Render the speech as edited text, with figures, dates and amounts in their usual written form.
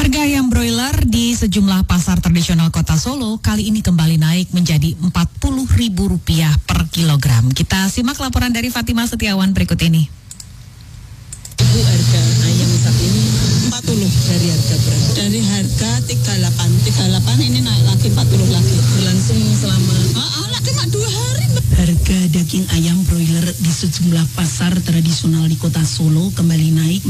Harga ayam broiler di sejumlah pasar tradisional Kota Solo kali ini kembali naik menjadi Rp40.000 per kilogram. Kita simak laporan dari Fatimah Setiawan berikut ini. Ibu, harga ayam saat ini 40 dari harga beras. Dari harga 38 ini naik lagi 40 lagi. Berlangsung selama cuma 2 hari. Harga daging ayam broiler di sejumlah pasar tradisional di Kota Solo kembali naik